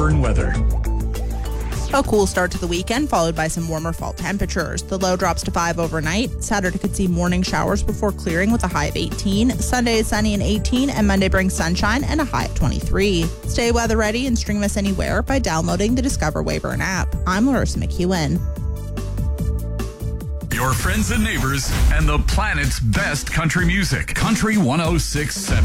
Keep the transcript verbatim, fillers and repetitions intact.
Weyburn weather. A cool start to the weekend, followed by some warmer fall temperatures. The low drops to five overnight. Saturday could see morning showers before clearing with a high of eighteen. Sunday is sunny and eighteen, and Monday brings sunshine and a high of twenty-three. Stay weather ready and stream us anywhere by downloading the Discover Weyburn app. I'm Larissa McEwen. Your friends and neighbors and the planet's best country music. Country one oh six point seven.